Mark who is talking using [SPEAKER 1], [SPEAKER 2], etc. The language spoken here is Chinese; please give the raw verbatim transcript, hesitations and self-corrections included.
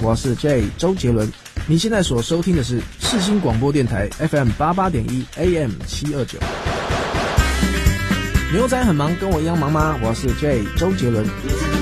[SPEAKER 1] 我是 J 周杰伦。你现在所收听的是世新广播电台 F M 八八点一 A M 七二九。牛仔很忙，跟我一样忙吗？我是 J 周杰伦。